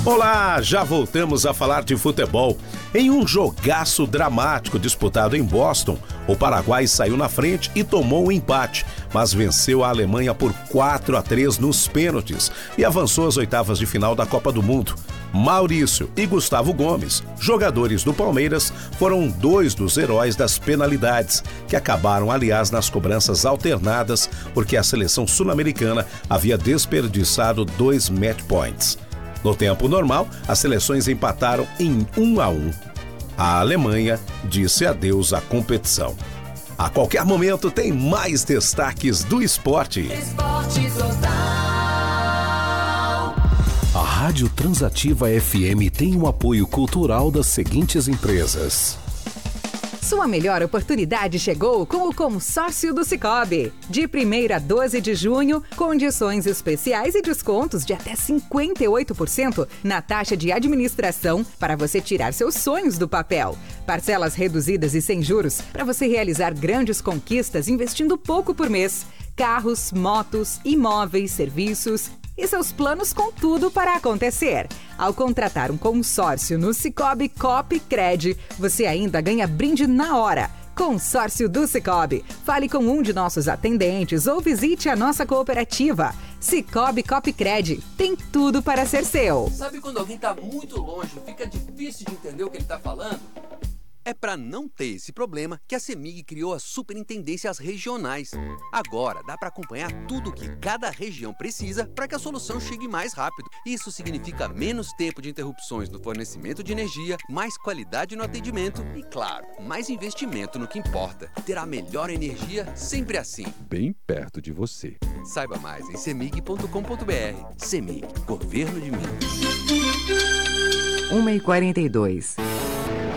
Olá, já voltamos a falar de futebol. Em um jogaço dramático disputado em Boston, o Paraguai saiu na frente e tomou o empate, mas venceu a Alemanha por 4-3 nos pênaltis e avançou às oitavas de final da Copa do Mundo. Maurício e Gustavo Gomes, jogadores do Palmeiras, foram dois dos heróis das penalidades, que acabaram, aliás, nas cobranças alternadas, porque a seleção sul-americana havia desperdiçado 2 match points. No tempo normal, as seleções empataram em 1-1. A Alemanha disse adeus à competição. A qualquer momento tem mais destaques do esporte. Esporte Total. A Rádio Transativa FM tem o apoio cultural das seguintes empresas. Sua melhor oportunidade chegou com o consórcio do Sicoob. De 1º a 12 de junho, condições especiais e descontos de até 58% na taxa de administração para você tirar seus sonhos do papel. Parcelas reduzidas e sem juros para você realizar grandes conquistas investindo pouco por mês. Carros, motos, imóveis, serviços e seus planos com tudo para acontecer. Ao contratar um consórcio no Sicoob Cop Cred, você ainda ganha brinde na hora. Consórcio do Sicoob. Fale com um de nossos atendentes ou visite a nossa cooperativa. Sicoob Cop Cred tem tudo para ser seu. Sabe quando alguém está muito longe, fica difícil de entender o que ele está falando? É para não ter esse problema que a CEMIG criou as superintendências regionais. Agora dá para acompanhar tudo o que cada região precisa para que a solução chegue mais rápido. Isso significa menos tempo de interrupções no fornecimento de energia, mais qualidade no atendimento e, claro, mais investimento no que importa. Ter a melhor energia sempre assim. Bem perto de você. Saiba mais em cemig.com.br. CEMIG, Governo de Minas. 1h42.